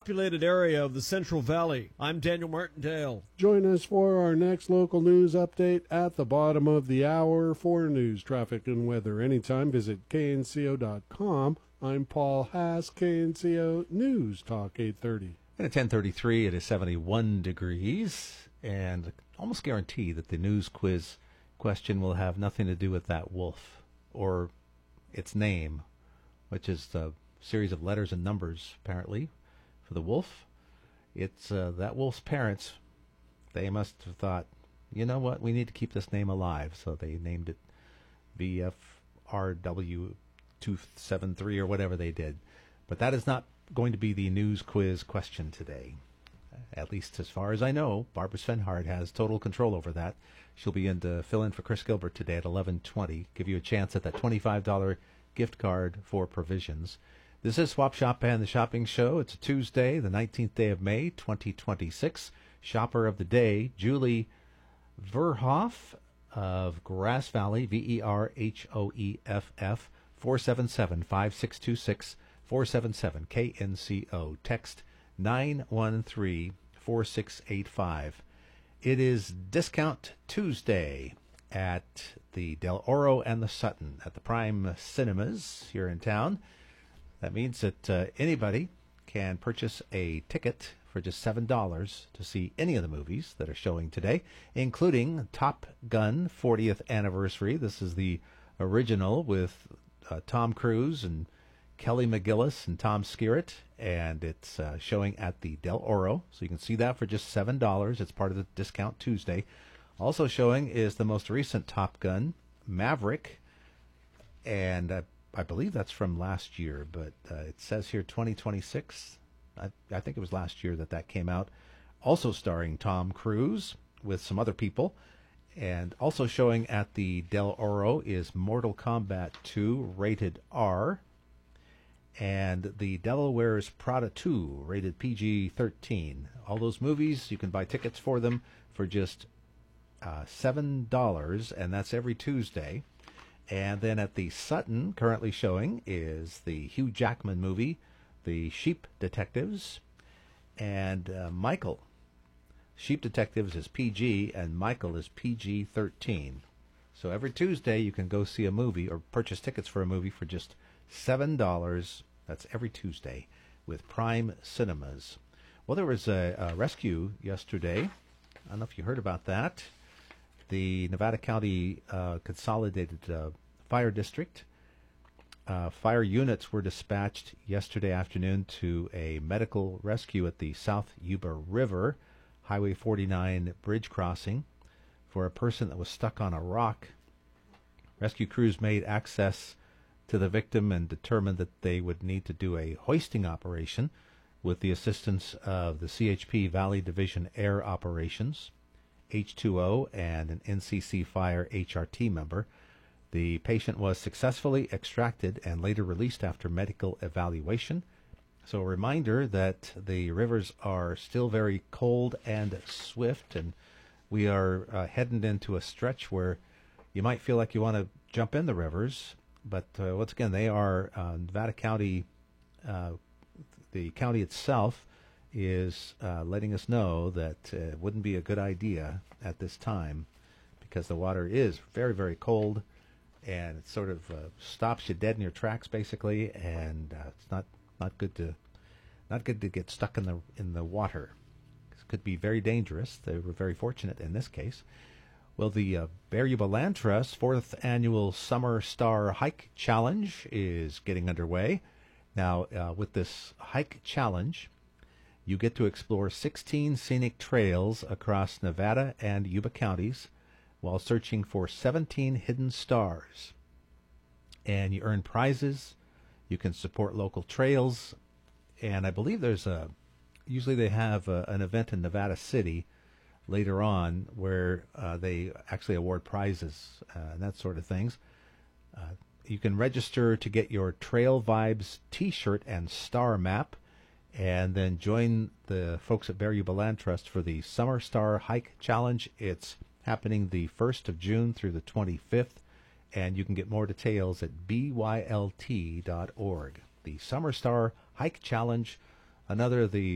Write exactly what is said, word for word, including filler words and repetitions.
populated area of the Central Valley. I'm Daniel Martindale. Join us for our next local news update at the bottom of the hour. For news, traffic, and weather anytime, visit K N C O dot com. I'm Paul Haas, K N C O News Talk eight thirty. And at ten thirty-three, it is seventy-one degrees, and almost guarantee that the news quiz question will have nothing to do with that wolf or its name, which is a series of letters and numbers, apparently, for the wolf. It's uh, that wolf's parents. They must have thought, you know what, we need to keep this name alive, so they named it V F R W two seven three or whatever they did. But that is not going to be the news quiz question today. At least as far as I know, Barbara Svenhard has total control over that. She'll be in to fill in for Chris Gilbert today at eleven twenty. Give you a chance at that twenty-five dollars gift card for provisions. This is Swap Shop and the Shopping Show. It's a Tuesday, the nineteenth day of May, twenty twenty-six. Shopper of the day, Julie Verhoff of Grass Valley, V E R H O E F F, four seven seven, five six two six, four seven seven K N C O. Text nine one three, four six eight five. It is Discount Tuesday at the Del Oro and the Sutton at the Prime Cinemas here in town. That means that uh, anybody can purchase a ticket for just seven dollars to see any of the movies that are showing today, including Top Gun fortieth Anniversary. This is the original with uh, Tom Cruise and Kelly McGillis and Tom Skerritt, and it's uh, showing at the Del Oro, so you can see that for just seven dollars. It's part of the Discount Tuesday. Also showing is the most recent Top Gun, Maverick, and uh, I believe that's from last year, but uh, it says here twenty twenty-six. I, I think it was last year that that came out. Also starring Tom Cruise with some other people. And also showing at the Del Oro is Mortal Kombat two, rated R. And the Delaware's Prada two, rated P G thirteen. All those movies, you can buy tickets for them for just uh, seven dollars, and that's every Tuesday. And then at the Sutton, currently showing, is the Hugh Jackman movie, The Sheep Detectives, and uh, Michael. Sheep Detectives is P G, and Michael is P G thirteen. So every Tuesday you can go see a movie or purchase tickets for a movie for just seven dollars. That's every Tuesday with Prime Cinemas. Well, there was a, a rescue yesterday. I don't know if you heard about that. The Nevada County uh, Consolidated uh, Fire District. Uh, fire units were dispatched yesterday afternoon to a medical rescue at the South Yuba River, Highway forty-nine bridge crossing, for a person that was stuck on a rock. Rescue crews made access to the victim and determined that they would need to do a hoisting operation with the assistance of the C H P Valley Division Air Operations, H two O, and an N C C Fire H R T member. The patient was successfully extracted and later released after medical evaluation. So a reminder that the rivers are still very cold and swift, and we are uh, heading into a stretch where you might feel like you want to jump in the rivers. But uh, once again, they are uh, Nevada County, uh, the county itself is uh, letting us know that uh, it wouldn't be a good idea at this time because the water is very, very cold, and it sort of uh, stops you dead in your tracks, basically, and uh, it's not, not good to not good to get stuck in the in the water. It could be very dangerous. They were very fortunate in this case. Well, the uh, Bear Yuba Land Trust fourth annual Summer Star Hike Challenge is getting underway. Now, uh, with this hike challenge, you get to explore sixteen scenic trails across Nevada and Yuba counties while searching for seventeen hidden stars. And you earn prizes. You can support local trails. And I believe there's a, usually they have a, an event in Nevada City later on where uh, they actually award prizes uh, and that sort of things. Uh, you can register to get your Trail Vibes t-shirt and star map, and then join the folks at Bear Yuba Land Trust for the Summer Star Hike Challenge. It's happening the first of June through the twenty-fifth, and you can get more details at B Y L T dot org. The Summer Star Hike Challenge, another of the